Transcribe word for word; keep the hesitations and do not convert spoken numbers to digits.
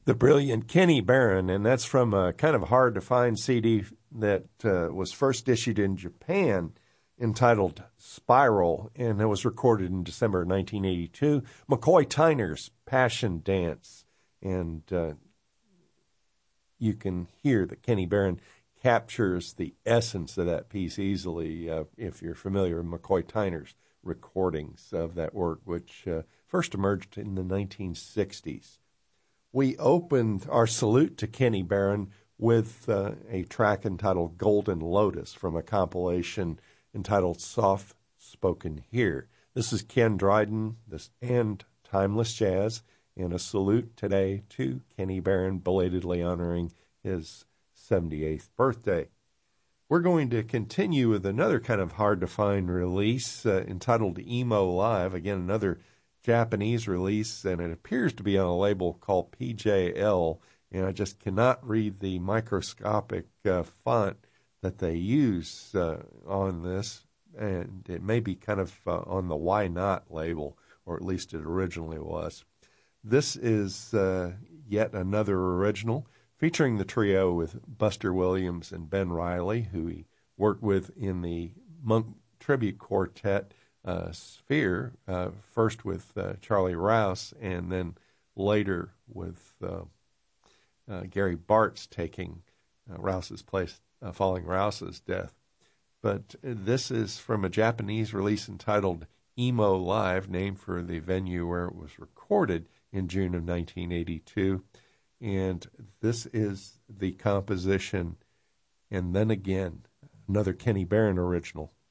The brilliant Kenny Barron, and that's from a kind of hard-to-find C D that uh, was first issued in Japan, entitled Spiral, and it was recorded in December nineteen eighty-two. McCoy Tyner's Passion Dance, and uh, you can hear that Kenny Barron captures the essence of that piece easily uh, if you're familiar with McCoy Tyner's recordings of that work, which uh, first emerged in the nineteen sixties. We opened our salute to Kenny Barron with uh, a track entitled Golden Lotus from a compilation entitled Soft Spoken Here. This is Ken Dryden this, and Timeless Jazz, and a salute today to Kenny Barron, belatedly honoring his seventy-eighth birthday. We're going to continue with another kind of hard-to-find release uh, entitled Emo Live, again, another Japanese release, and it appears to be on a label called P J L, and I just cannot read the microscopic uh, font that they use uh, on this, and it may be kind of uh, on the Why Not label, or at least it originally was. This is uh, yet another original, featuring the trio with Buster Williams and Ben Riley, who he worked with in the Monk Tribute Quartet uh, sphere, uh, first with uh, Charlie Rouse, and then later with uh, uh, Gary Bartz taking uh, Rouse's place uh, following Rouse's death. But this is from a Japanese release entitled Emo Live, named for the venue where it was recorded in June of nineteen eighty-two. And this is the composition, And Then Again, another Kenny Barron original.